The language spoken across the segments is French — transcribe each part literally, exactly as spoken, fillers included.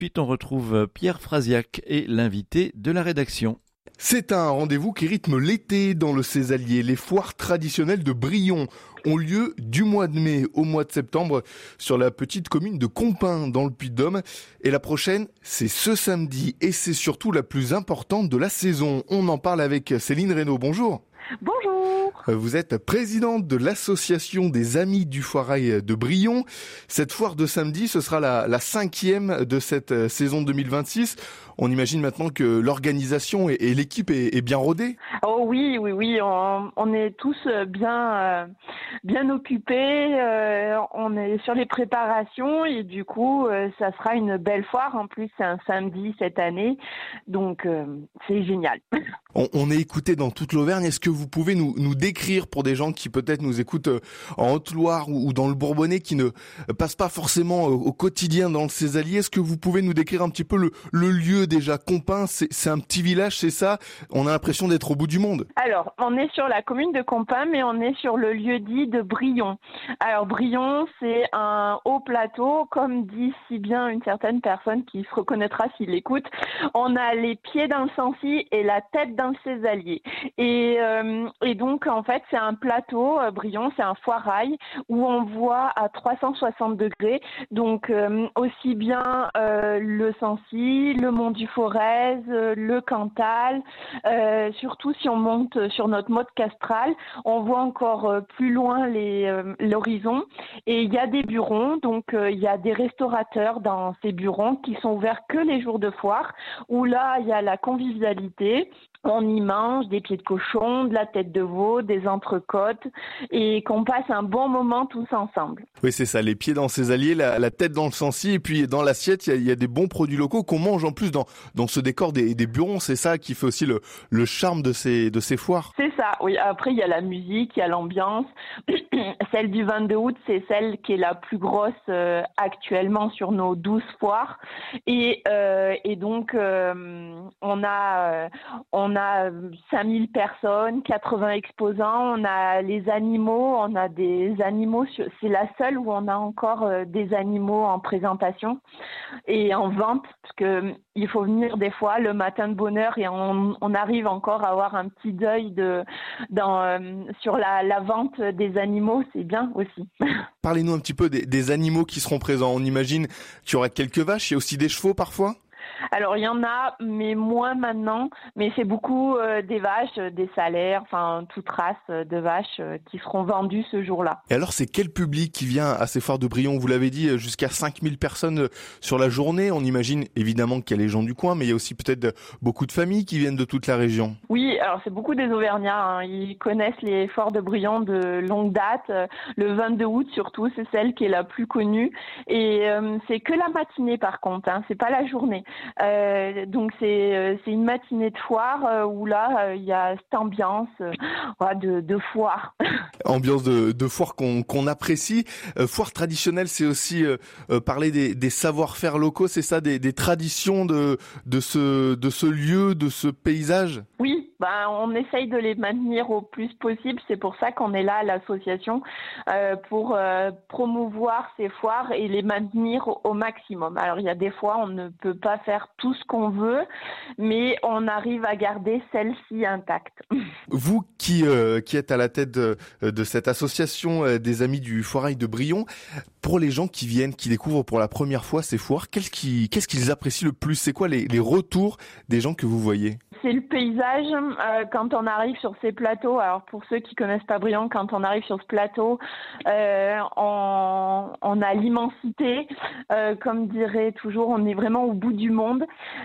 Ensuite, on retrouve Pierre Frasiac et l'invité de la rédaction. C'est un rendez-vous qui rythme l'été dans le Césalier. Les foires traditionnelles de Brion ont lieu du mois de mai au mois de septembre sur la petite commune de Compain dans le Puy-de-Dôme. Et la prochaine, c'est ce samedi et c'est surtout la plus importante de la saison. On en parle avec Céline Reynaud. Bonjour. Bonjour. Vous êtes présidente de l'association des Amis du Foirail de Brion. Cette foire de samedi, ce sera la, la cinquième de cette saison deux mille vingt-six. On imagine maintenant que l'organisation et, et l'équipe est, est bien rodée. Oh oui, oui, oui, on, on est tous bien, euh, bien occupés. Euh, on est sur les préparations et du coup, euh, ça sera une belle foire. En plus, c'est un samedi cette année, donc euh, c'est génial. On, on est écouté dans toute l'Auvergne. Est-ce que vous pouvez nous, nous décrire pour des gens qui peut-être nous écoutent en Haute-Loire ou, ou dans le Bourbonnais, qui ne passent pas forcément au, au quotidien dans le Césalier, est-ce que vous pouvez nous décrire un petit peu le, le lieu déjà? Compain, c'est, c'est un petit village, c'est ça? On a l'impression d'être au bout du monde. Alors, on est sur la commune de Compain, mais on est sur le lieu-dit de Brion. Alors, Brion, c'est un haut plateau, comme dit si bien une certaine personne qui se reconnaîtra s'il écoute. On a les pieds dans le Sancy et la tête dans le Césalier. Et, euh, et donc, en fait, c'est un plateau, euh, Brion, c'est un foirail où on voit à trois cent soixante degrés, donc euh, aussi bien euh, le Sancy, le Mont du Forez, le Cantal, euh, surtout si on monte sur notre mode castral, on voit encore euh, plus loin les, euh, l'horizon et il y a des burons, donc euh, il y a des restaurateurs dans ces burons qui sont ouverts que les jours de foire, où là il y a la convivialité. On y mange des pieds de cochon, de la tête de veau, des entrecôtes et qu'on passe un bon moment tous ensemble. Oui, c'est ça, les pieds dans ces alliés, la, la tête dans le Sancy et puis dans l'assiette, il y a, il y a des bons produits locaux qu'on mange en plus dans, dans ce décor des, des burons. C'est ça qui fait aussi le, le charme de ces, de ces foires. C'est ça, oui. Après, il y a la musique, il y a l'ambiance. Celle du vingt-deux août, c'est celle qui est la plus grosse euh, actuellement sur nos douze foires. Et, euh, et donc, euh, on a... Euh, on On a cinq mille personnes, quatre-vingts exposants, on a les animaux, on a des animaux, c'est la seule où on a encore des animaux en présentation et en vente, parce que il faut venir des fois le matin de bonne heure et on, on arrive encore à avoir un petit deuil de, dans, euh, sur la, la vente des animaux, c'est bien aussi. Parlez-nous un petit peu des, des animaux qui seront présents. On imagine qu'il y aura quelques vaches, il y a aussi des chevaux parfois? Alors, il y en a, mais moins maintenant. Mais c'est beaucoup euh, des vaches, des salaires, enfin, toute race de vaches euh, qui seront vendues ce jour-là. Et alors, c'est quel public qui vient à ces foires de Brion? Vous l'avez dit, jusqu'à cinq mille personnes sur la journée. On imagine évidemment qu'il y a les gens du coin, mais il y a aussi peut-être beaucoup de familles qui viennent de toute la région. Oui, alors c'est beaucoup des Auvergnats. Hein. Ils connaissent les foires de Brion de longue date. Le vingt-deux août, surtout, c'est celle qui est la plus connue. Et euh, c'est que la matinée, par contre. Hein. C'est pas la journée. Euh, donc c'est euh, c'est une matinée de foire euh, où là il euh, y a cette ambiance euh, de, de foire. Ambiance de, de foire qu'on qu'on apprécie. Euh, foire traditionnelle, c'est aussi euh, euh, parler des, des savoir-faire locaux, c'est ça, des, des traditions de de ce de ce lieu, de ce paysage. Oui, ben on essaye de les maintenir au plus possible. C'est pour ça qu'on est là à l'association euh, pour euh, promouvoir ces foires et les maintenir au, au maximum. Alors il y a des fois on ne peut pas faire tout ce qu'on veut, mais on arrive à garder celle-ci intacte. Vous qui euh, qui êtes à la tête de, de cette association euh, des Amis du Foirail de Brion, pour les gens qui viennent, qui découvrent pour la première fois ces foires, qu'est-ce qui qu'est-ce qu'ils apprécient le plus? C'est quoi les, les retours des gens que vous voyez? C'est le paysage euh, quand on arrive sur ces plateaux. Alors pour ceux qui connaissent pas Brion, quand on arrive sur ce plateau, euh, on, on a l'immensité. Euh, comme dirait toujours, on est vraiment au bout du monde.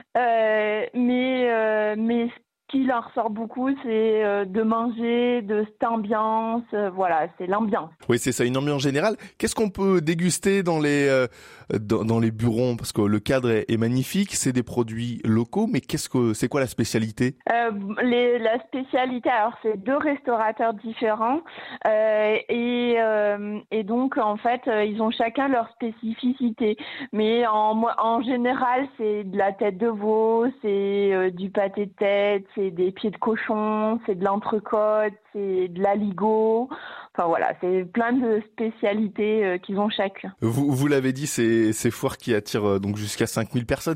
Euh, mais euh, mais ce qui leur ressort beaucoup, c'est euh, de manger, de cette ambiance. Euh, voilà, c'est l'ambiance. Oui, c'est ça, une ambiance générale. Qu'est-ce qu'on peut déguster dans les euh, dans, dans les burons? Parce que le cadre est, est magnifique, c'est des produits locaux, mais qu'est-ce que c'est quoi la spécialité? euh, les, La spécialité, alors c'est deux restaurateurs différents euh, et euh, et donc en fait euh, ils ont chacun leur spécificité. Mais en en général, c'est de la tête de veau, c'est euh, du pâté de tête, c'est c'est des pieds de cochon, c'est de l'entrecôte, c'est de l'aligot. Enfin voilà, c'est plein de spécialités euh, qu'ils ont chacun. Vous, vous l'avez dit, c'est ces foires qui attirent euh, donc jusqu'à cinq mille personnes.